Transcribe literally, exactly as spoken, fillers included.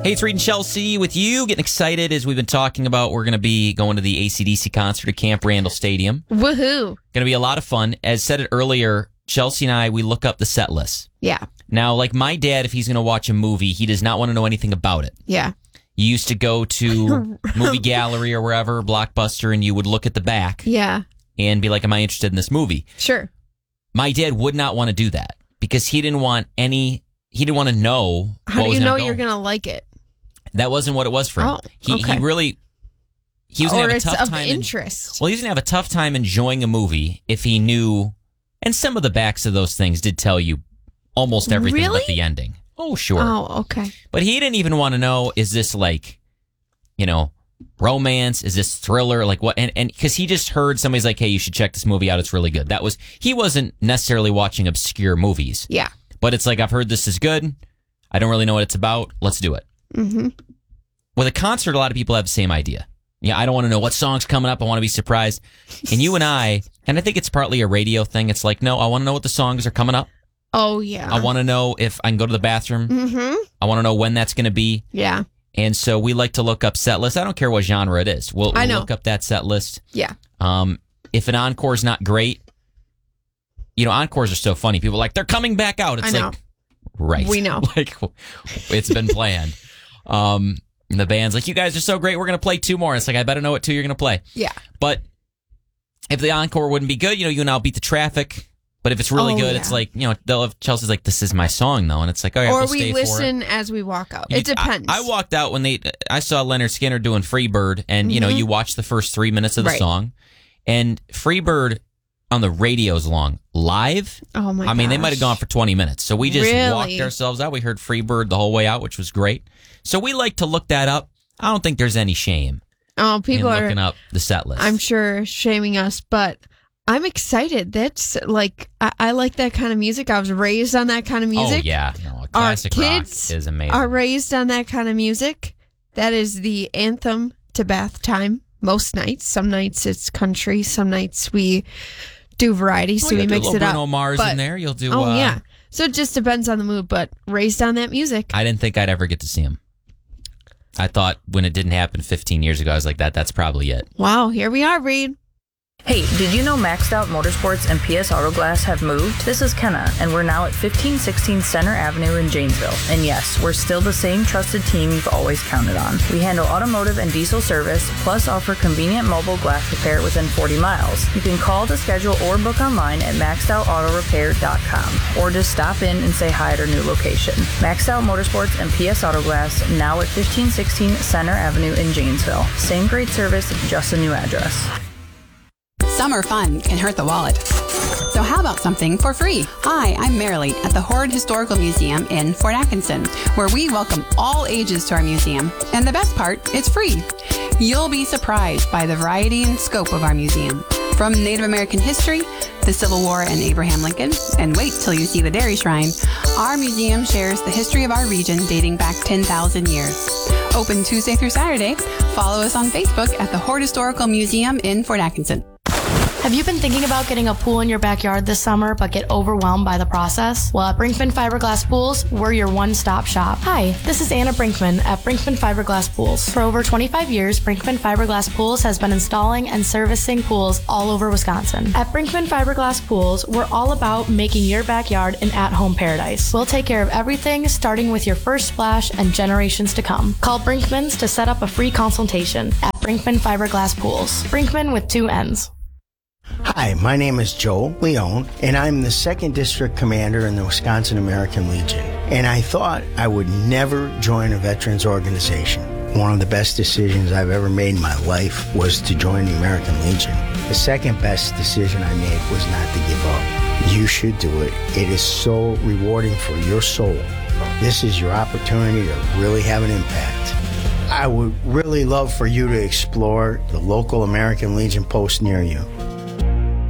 Hey, it's Reed and Chelsea with you. Getting excited as we've been talking about. We're going to be going to the A C D C concert at Camp Randall Stadium. Woohoo. Going to be a lot of fun. As said it earlier, Chelsea and I, we look up the set list. Yeah. Now, like my dad, if he's going to watch a movie, he does not want to know anything about it. Yeah. You used to go to Movie Gallery or wherever, Blockbuster, and you would look at the back. Yeah. And be like, am I interested in this movie? Sure. My dad would not want to do that because he didn't want any, he didn't want to know. How what do was you know gonna go. you're going to like it? That wasn't what it was for him. Oh, he, okay. he really, he was going Or to have a it's tough of time. in- interest. well, he was going to have a tough time enjoying a movie if he knew, and some of the backs of those things did tell you almost everything Really? but the ending. Oh, sure. Oh, okay. But he didn't even want to know, is this like, you know, romance? Is this thriller? Like what? And and because he just heard somebody's like, hey, you should check this movie out. It's really good. That was, he wasn't necessarily watching obscure movies. Yeah. But it's like, I've heard this is good. I don't really know what it's about. Let's do it. Mm-hmm. With a concert, a lot of people have the same idea. Yeah, I don't want to know what song's coming up. I want to be surprised. And you and I, and I think it's partly a radio thing. It's like, no, I want to know what the songs are coming up. Oh, yeah. I want to know if I can go to the bathroom. Mm-hmm. I want to know when that's going to be. Yeah. And so we like to look up set lists. I don't care what genre it is. We'll, I we'll know. look up that set list. Yeah. Um, if an encore is not great, you know, encores are so funny. People are like, they're coming back out. It's I know. like, right. We know. Like, it's been planned. um, and the band's like, you guys are so great. We're going to play two more. And it's like, I better know what two you're going to play. Yeah. But if the encore wouldn't be good, you know, you and I'll beat the traffic. But if it's really Oh, good, yeah. it's like, you know, they'll have, Chelsea's like, this is my song, though. And it's like, all right, Or we'll we stay listen for it. as we walk out. You- It depends. I, I walked out when they, I saw Leonard Skinner doing Freebird, and, you know, Mhm. you watch the first three minutes of the Right. song. And Freebird on the radio's long. Live, Oh, my I mean, they might have gosh. gone for twenty minutes. So we just Really? walked ourselves out. We heard Freebird the whole way out, which was great. So we like to look that up. I don't think there's any shame Oh, people in are, looking up the set list. I'm sure, shaming us, but I'm excited. That's like, I, I like that kind of music. I was raised on that kind of music. Oh, yeah. No, Our classic rock kids is amazing. are raised on that kind of music. That is the anthem to bath time most nights. Some nights it's country. Some nights we do variety, so Oh, we you'll do a mix little it up. Bruno Mars But- in there. You'll do. Oh, uh, yeah. So it just depends on the mood, but raised on that music. I didn't think I'd ever get to see him. I thought when it didn't happen fifteen years ago, I was like, that. That's probably it. Wow, here we are, Reed. Hey, did you know Maxed Out Motorsports and P S Auto Glass have moved? This is Kenna, and we're now at fifteen sixteen Center Avenue in Janesville. And yes, we're still the same trusted team you've always counted on. We handle automotive and diesel service, plus offer convenient mobile glass repair within forty miles. You can call to schedule or book online at maxed out auto repair dot com, or just stop in and say hi at our new location. Maxed Out Motorsports and P S Auto Glass, now at fifteen sixteen Center Avenue in Janesville. Same great service, just a new address. Summer fun can hurt the wallet. So how about something for free? Hi, I'm Marilee at the Horde Historical Museum in Fort Atkinson, where we welcome all ages to our museum. And the best part, it's free. You'll be surprised by the variety and scope of our museum. From Native American history, the Civil War and Abraham Lincoln, and wait till you see the Dairy Shrine, our museum shares the history of our region dating back ten thousand years. Open Tuesday through Saturday. Follow us on Facebook at the Horde Historical Museum in Fort Atkinson. Have you been thinking about getting a pool in your backyard this summer but get overwhelmed by the process? Well, at Brinkman Fiberglass Pools, we're your one-stop shop. Hi, this is Anna Brinkman at Brinkman Fiberglass Pools. For over twenty-five years, Brinkman Fiberglass Pools has been installing and servicing pools all over Wisconsin. At Brinkman Fiberglass Pools, we're all about making your backyard an at-home paradise. We'll take care of everything, starting with your first splash and generations to come. Call Brinkman's to set up a free consultation at Brinkman Fiberglass Pools. Brinkman with two N's. Hi, my name is Joe Leone, and I'm the second District Commander in the Wisconsin American Legion. And I thought I would never join a veterans organization. One of the best decisions I've ever made in my life was to join the American Legion. The second best decision I made was not to give up. You should do it. It is so rewarding for your soul. This is your opportunity to really have an impact. I would really love for you to explore the local American Legion post near you.